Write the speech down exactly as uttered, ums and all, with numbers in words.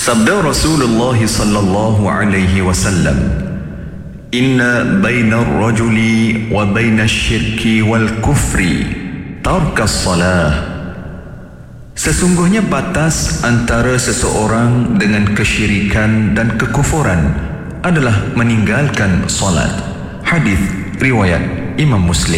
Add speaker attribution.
Speaker 1: Sabda Rasulullah sallallahu alaihi wasallam, "Inna baina ar-rajuli wa baina asy-syirki wal kufri tarkas salah." Sesungguhnya batas antara seseorang dengan kesyirikan dan kekufuran adalah meninggalkan salat. Hadis riwayat Imam Muslim.